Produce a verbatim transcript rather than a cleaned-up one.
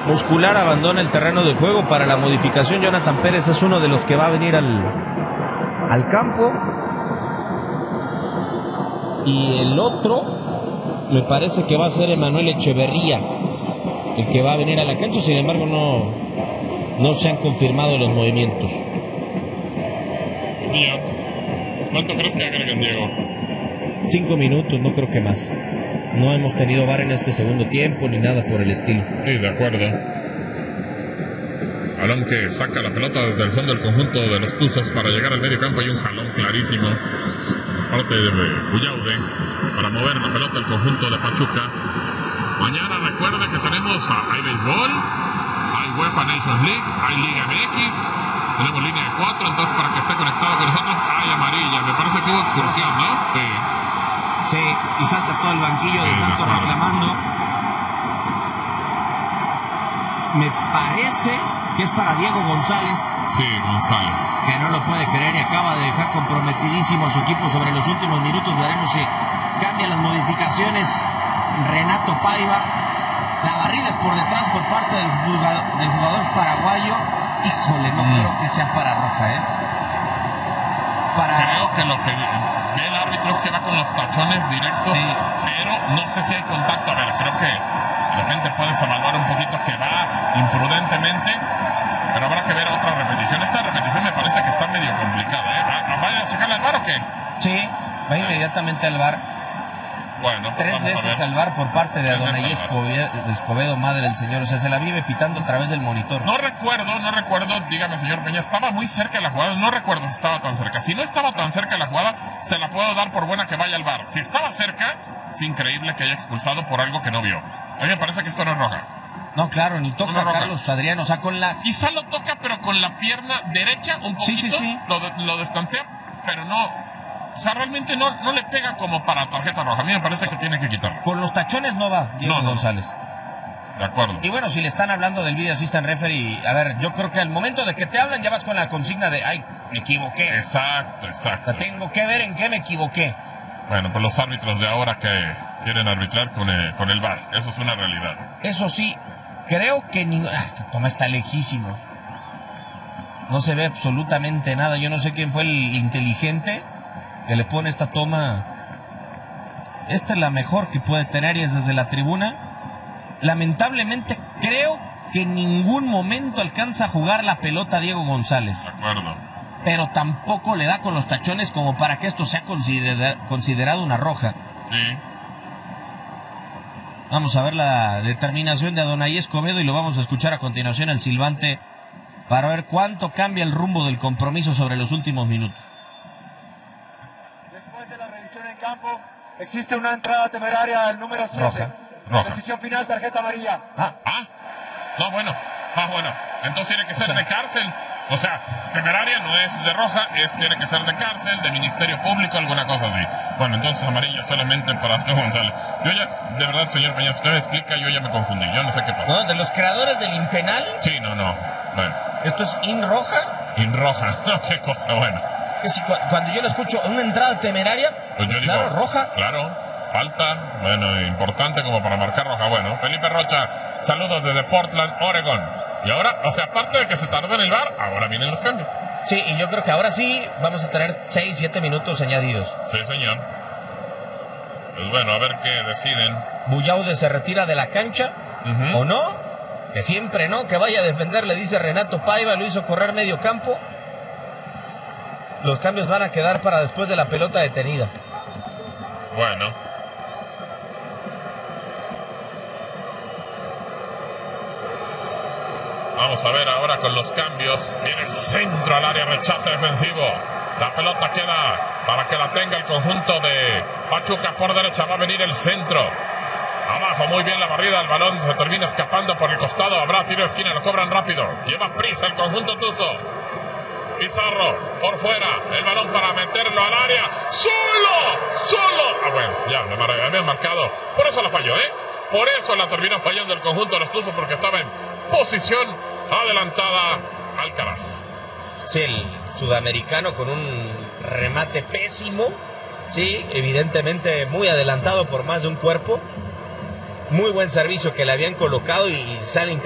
muscular abandona el terreno de juego para la modificación. Jonathan Pérez es uno de los que va a venir al, al campo. Y el otro me parece que va a ser Emanuel Echeverría el que va a venir a la cancha. Sin embargo, no, no se han confirmado los movimientos. Bien. ¿Cuánto crees que agreguen, Diego? Cinco minutos, no creo que más. No hemos tenido V A R en este segundo tiempo ni nada por el estilo. Sí, de acuerdo. Balón que saca la pelota desde el fondo del conjunto de los Tuzos para llegar al medio campo. Hay un jalón clarísimo parte de Bullaude para mover la pelota al conjunto de Pachuca. Mañana recuerda que tenemos a, hay béisbol, hay UEFA Nations League, hay Liga M X, tenemos línea de cuatro, entonces para que esté conectado con nosotros hay amarilla. Me parece que hubo excursión, ¿no? Sí. Sí, y salta todo el banquillo de Sí, Santos de acuerdo. reclamando. Me parece que es para Diego González, Sí, González. que no lo puede creer y acaba de dejar comprometidísimo a su equipo sobre los últimos minutos. Veremos si cambian las modificaciones. Renato Paiva, la barrida es por detrás por parte del jugador, del jugador paraguayo. Híjole, no Mm. creo que sea para roja, ¿eh? Para... Creo que lo que ve el árbitro es que va con los tachones directos, Sí. pero no sé si hay contacto. A ver, creo que de repente puedes evaluar un poquito que va imprudentemente, pero habrá que ver otra repetición. Esta repetición me parece que está medio complicada, ¿eh? ¿Va, va a ir a checarle al V A R o qué? Sí, va inmediatamente al V A R. Bueno, pues Tres vamos a veces ver. al V A R por parte de Tres Adonai veces al V A R. Escobedo, Escobedo, madre del señor. O sea, se la vive pitando a través del monitor. No recuerdo, no recuerdo, dígame señor Peña, estaba muy cerca de la jugada, no recuerdo si estaba tan cerca. Si no estaba tan cerca de la jugada, se la puedo dar por buena que vaya al V A R. Si estaba cerca, es increíble que haya expulsado por algo que no vio. A mí me parece que esto no es roja. No, claro, ni toca No, no, a Carlos Adrián. O sea, con la... Quizá lo toca, pero con la pierna derecha un Sí, poquito, sí, sí. Lo, de- lo destantea, pero no... O sea, realmente no, no le pega como para tarjeta roja. A mí me parece que tiene que quitarlo. Con los tachones no va Diego No, no, no. González. De acuerdo. Y bueno, si le están hablando del video assistant referee, a ver, yo creo que al momento de que te hablan ya vas con la consigna de, ay, me equivoqué. Exacto, O exacto. sea, tengo que ver en qué me equivoqué. Bueno, pues los árbitros de ahora que quieren arbitrar con el, con el V A R. Eso es una realidad. Eso sí, creo que ni... Ah, esta toma está lejísimo. No se ve absolutamente nada. Yo no sé quién fue el inteligente que le pone esta toma. Esta es la mejor que puede tener y es desde la tribuna. Lamentablemente creo que en ningún momento alcanza a jugar la pelota Diego González. De acuerdo. Pero tampoco le da con los tachones como para que esto sea considera- considerado una roja. Sí. Vamos a ver la determinación de Adonai Escobedo y lo vamos a escuchar a continuación al silbante para ver cuánto cambia el rumbo del compromiso sobre los últimos minutos. Después de la revisión en campo, existe una entrada temeraria del número siete. Roja. Roja. Decisión final, tarjeta amarilla. Ah, Ah, no, bueno. Ah, bueno. Entonces tiene que ser O sea- de cárcel. O sea, temeraria no es de roja, es tiene que ser de cárcel, de Ministerio Público, alguna cosa así. Bueno, entonces amarilla solamente para Diego González. Yo ya, de verdad, señor Peña, si usted me explica, yo ya me confundí. Yo no sé qué pasa. no, de los creadores del impenal, Sí, no, no. Bueno, esto es in roja. en roja. qué cosa, bueno. Que si cu- cuando yo lo escucho, una entrada temeraria, Pues yo digo, claro, roja. Claro, falta, bueno, importante como para marcar roja. Bueno, Felipe Rocha, saludos desde Portland, Oregon. Y ahora, o sea, aparte de que se tardó en el V A R, ahora vienen los cambios. Sí, y yo creo que ahora sí vamos a tener seis, siete minutos añadidos. Sí, señor. Pues bueno, a ver qué deciden. Bullaude se retira de la cancha, Ujú. ¿o no? Que siempre no, que vaya a defender, le dice Renato Paiva, lo hizo correr medio campo. Los cambios van a quedar para después de la pelota detenida. Bueno. Vamos a ver ahora con los cambios. Viene el centro al área, rechace defensivo. La pelota queda para que la tenga el conjunto de Pachuca por derecha. Va a venir el centro. Abajo, muy bien la barrida. El balón se termina escapando por el costado. Habrá tiro de esquina, lo cobran rápido. Lleva prisa el conjunto Tuzo. Pizarro, por fuera. El balón para meterlo al área. ¡Solo! ¡Solo! Ah, bueno, ya me mar- habían marcado. Por eso la falló, ¿eh? Por eso la terminó fallando el conjunto de los Tuzos, porque estaba en posición adelantada Alcaraz. Sí, el sudamericano con un remate pésimo. Sí, evidentemente muy adelantado por más de un cuerpo. Muy buen servicio que le habían colocado y sale